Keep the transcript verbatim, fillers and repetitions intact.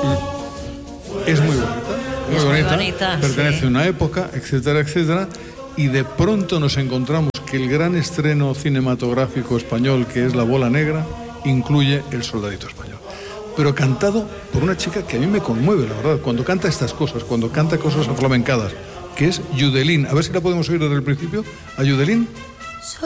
es muy bonita, muy es bonita, muy bonita, pertenece sí. a una época, etcétera, etcétera, y de pronto nos encontramos que el gran estreno cinematográfico español, que es La Bola Negra, incluye El Soldadito Español. Pero cantado por una chica que a mí me conmueve, la verdad, cuando canta estas cosas, cuando canta cosas aflamencadas, que es Yudelín. A ver si la podemos oír desde el principio. A Yudelín.